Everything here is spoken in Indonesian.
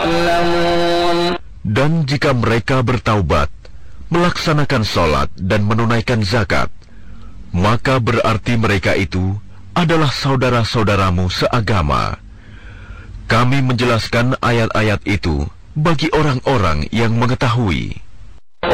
يعلمون. Dan jika mereka bertaubat, melaksanakan sholat dan menunaikan zakat, maka berarti mereka itu adalah saudara-saudaramu seagama. Kami menjelaskan ayat-ayat itu bagi orang-orang yang mengetahui.